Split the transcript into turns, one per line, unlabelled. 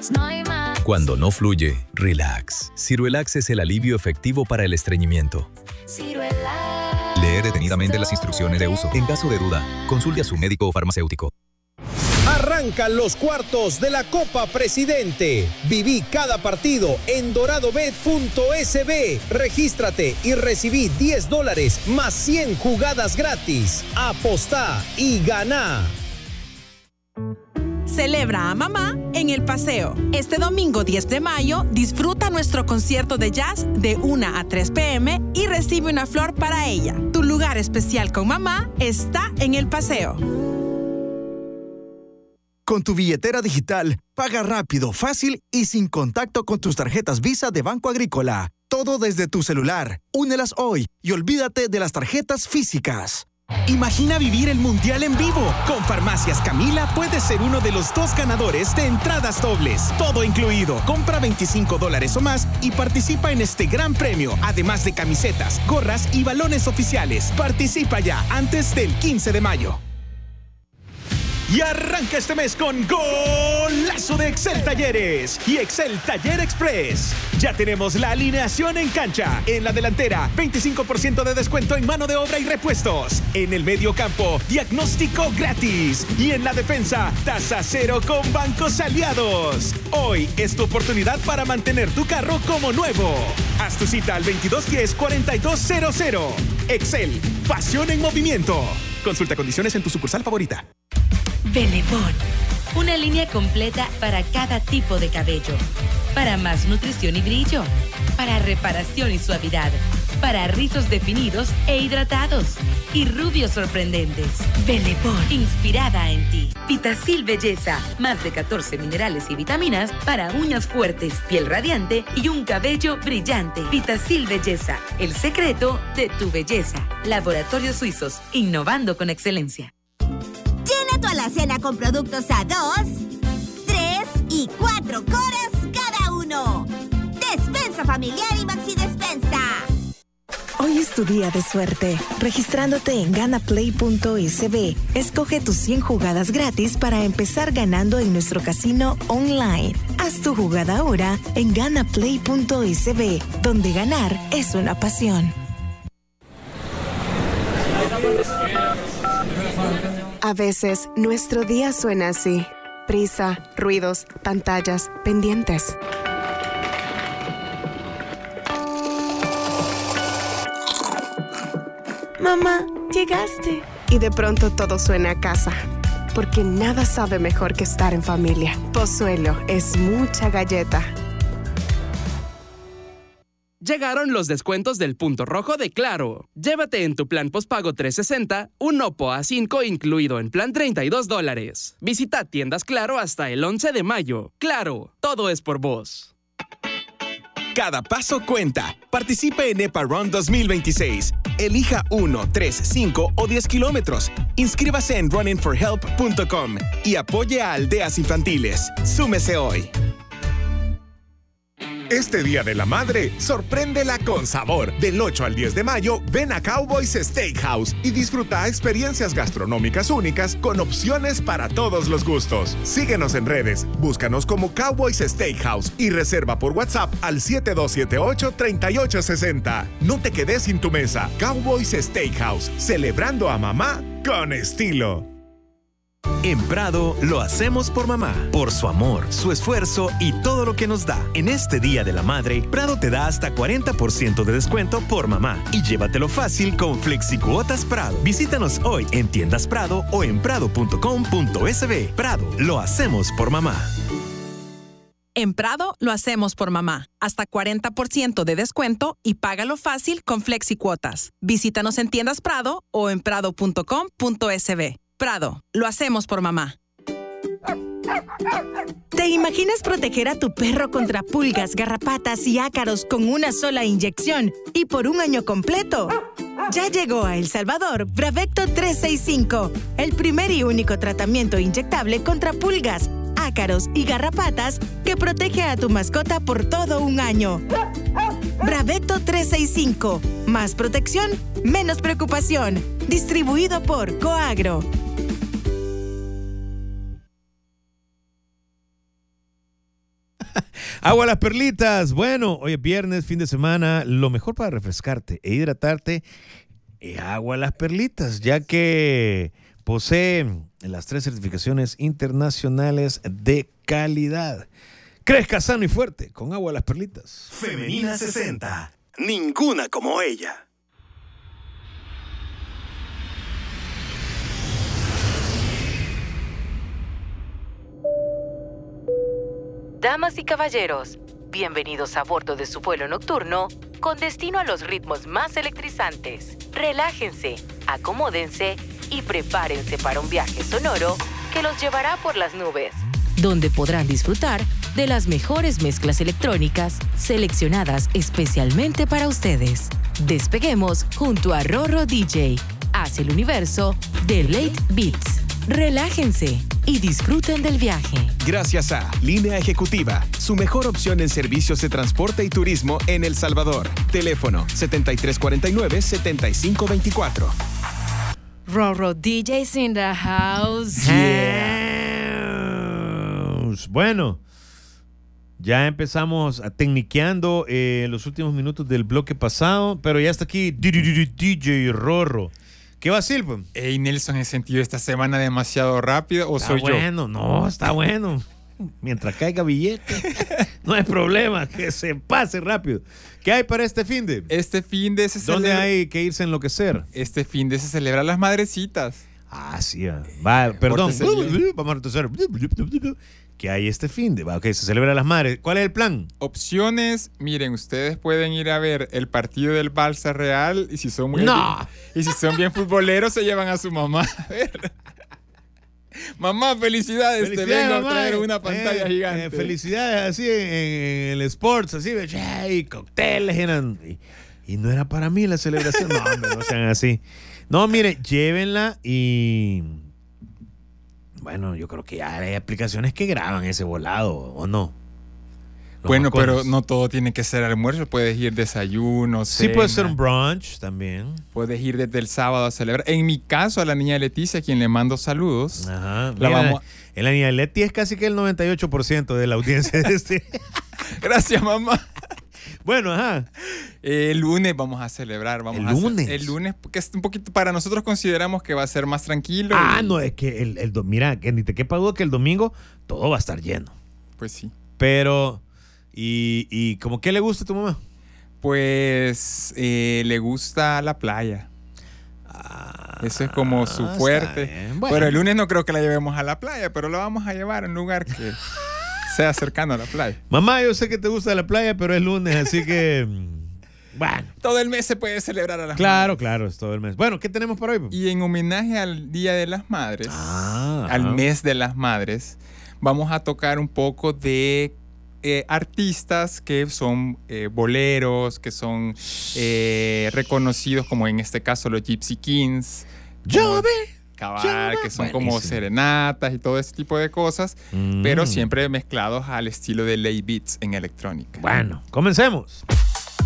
no hay más.
Cuando no fluye, relax. Ciruelax es el alivio efectivo para el estreñimiento.
Ciruelax.
Lee detenidamente las instrucciones de uso. En caso de duda, consulte a su médico o farmacéutico.
Arrancan los cuartos de la Copa Presidente. Viví cada partido en doradobet.sb. Regístrate y recibí $10 más 100 jugadas gratis. Apostá y ganá.
Celebra a mamá en El Paseo. Este domingo 10 de mayo, disfruta nuestro concierto de jazz de 1 a 3 p.m. y recibe una flor para ella. Tu lugar especial con mamá está en El Paseo.
Con tu billetera digital, paga rápido, fácil y sin contacto con tus tarjetas Visa de Banco Agrícola. Todo desde tu celular. Únelas hoy y olvídate de las tarjetas físicas.
Imagina vivir el Mundial en vivo. Con Farmacias Camila puedes ser uno de los 2 ganadores de entradas dobles. Todo incluido. Compra $25 o más y participa en este gran premio. Además de camisetas, gorras y balones oficiales. Participa ya antes del 15 de mayo. Y arranca este mes con golazo de Excel Talleres y Excel Taller Express. Ya tenemos la alineación en cancha. En la delantera, 25% de descuento en mano de obra y repuestos. En el medio campo, diagnóstico gratis. Y en la defensa, tasa cero con bancos aliados. Hoy es tu oportunidad para mantener tu carro como nuevo. Haz tu cita al 2210-4200. Excel, pasión en movimiento. Consulta condiciones en tu sucursal favorita.
Benetton, una línea completa para cada tipo de cabello, para más nutrición y brillo, para reparación y suavidad, para rizos definidos e hidratados y rubios sorprendentes. Benetton, inspirada en ti. Vitacil Belleza, más de 14 minerales y vitaminas para uñas fuertes, piel radiante y un cabello brillante. Vitacil Belleza, el secreto de tu belleza. Laboratorios Suizos, innovando con excelencia.
Llena tu alacena con productos a 2, 3 y 4 coras cada uno. Despensa familiar y Maxi Despensa.
Hoy es tu día de suerte. Registrándote en ganaplay.sb, escoge tus 100 jugadas gratis para empezar ganando en nuestro casino online. Haz tu jugada ahora en ganaplay.sb, donde ganar es una pasión.
A veces, nuestro día suena así. Prisa, ruidos, pantallas, pendientes. Mamá, llegaste. Y de pronto todo suena a casa. Porque nada sabe mejor que estar en familia. Pozuelo es mucha galleta.
Llegaron los descuentos del punto rojo de Claro. Llévate en tu plan postpago 360 un Oppo A5 incluido en plan $32. Visita tiendas Claro hasta el 11 de mayo. Claro, todo es por vos.
Cada paso cuenta. Participe en EPA Run 2026. Elija 1, 3, 5 o 10 kilómetros. Inscríbase en runningforhelp.com y apoye a aldeas infantiles. Súmese hoy.
Este Día de la Madre, sorpréndela con sabor. Del 8 al 10 de mayo, ven a Cowboys Steakhouse y disfruta experiencias gastronómicas únicas con opciones para todos los gustos. Síguenos en redes, búscanos como Cowboys Steakhouse y reserva por WhatsApp al 7278-3860. No te quedes sin tu mesa. Cowboys Steakhouse, celebrando a mamá con estilo.
En Prado lo hacemos por mamá, por su amor, su esfuerzo y todo lo que nos da. En este Día de la Madre, Prado te da hasta 40% de descuento por mamá. Y llévatelo fácil con FlexiCuotas Prado. Visítanos hoy en Tiendas Prado o en prado.com.sb. Prado, lo hacemos por mamá.
En Prado lo hacemos por mamá. Hasta 40% de descuento y págalo fácil con FlexiCuotas. Visítanos en Tiendas Prado o en prado.com.sb. Prado, lo hacemos por mamá.
¿Te imaginas proteger a tu perro contra pulgas, garrapatas y ácaros con una sola inyección y por un año completo? Ya llegó a El Salvador Bravecto 365, el primer y único tratamiento inyectable contra pulgas, ácaros y garrapatas que protege a tu mascota por todo un año. Bravecto 365, más protección, menos preocupación. Distribuido por Coagro.
¡Mamá! Agua Las Perlitas. Bueno, hoy es viernes, fin de semana. Lo mejor para refrescarte e hidratarte es Agua Las Perlitas, ya que posee las 3 certificaciones internacionales de calidad. Crezca sano y fuerte con Agua Las Perlitas.
Femenina 60. Ninguna como ella.
Damas y caballeros, bienvenidos a bordo de su vuelo nocturno con destino a los ritmos más electrizantes. Relájense, acomódense y prepárense para un viaje sonoro que los llevará por las nubes, donde podrán disfrutar de las mejores mezclas electrónicas seleccionadas especialmente para ustedes. Despeguemos junto a Rorro DJ hacia el universo de Late Beats. Relájense y disfruten del viaje.
Gracias a Línea Ejecutiva, su mejor opción en servicios de transporte y turismo en El Salvador. Teléfono 7349-7524.
Rorro DJs in the house.
Bueno, ya empezamos a tecniqueando los últimos minutos del bloque pasado, pero ya está aquí DJ Rorro. ¿Qué va a decir, pues?
Hey, Nelson, ¿he sentido esta semana demasiado rápido o soy yo?
Está bueno, no, está bueno. Mientras caiga billete, no hay problema, que se pase rápido. ¿Qué hay para este finde?
Este finde se celebra...
¿Dónde hay que irse a enloquecer?
Este finde se celebra las madrecitas.
Ah, sí. Va, perdón. Vamos a retroceder. ¿Qué hay este finde? Va, ok, se celebra las madres. ¿Cuál es el plan?
Opciones. Miren, ustedes pueden ir a ver el partido del Balsa Real y si son muy y si son bien futboleros se llevan a su mamá a ver. Mamá, felicidades, te vengo a traer una pantalla gigante.
Felicidades así en el sports, así, y cócteles y no era para mí la celebración. No, hombre, no sean así. No, mire, llévenla y bueno, yo creo que ya hay aplicaciones que graban ese volado, ¿o no?
Bueno, pero no todo tiene que ser almuerzo, puedes ir desayuno, cena.
Sí, puede ser un brunch también.
Puedes ir desde el sábado a celebrar. En mi caso, a la niña Leticia, a quien le mando saludos.
Ajá. La niña Leti es casi que el 98% de la audiencia de este.
Gracias, mamá.
Bueno, ajá.
El lunes vamos a celebrar. El lunes, porque es un poquito, para nosotros consideramos que va a ser más tranquilo.
No, es que mira, que ni te quepa duda que el domingo todo va a estar lleno.
Pues sí.
Pero, ¿y como qué le gusta a tu mamá?
Pues le gusta la playa. Eso es como su fuerte. Bueno. Pero el lunes no creo que la llevemos a la playa, pero la vamos a llevar a un lugar que sea cercano a la playa.
Mamá, yo sé que te gusta la playa, pero es lunes, así que bueno.
Todo el mes se puede celebrar a las
madres.
Claro,
es todo el mes. Bueno, ¿qué tenemos para hoy?
Y en homenaje al Día de las Madres, al mes de las madres, vamos a tocar un poco de artistas que son boleros, que son reconocidos como en este caso los Gypsy Kings. Que son como serenatas y todo ese tipo de cosas, pero siempre mezclados al estilo de Late Beats en electrónica.
Bueno, comencemos.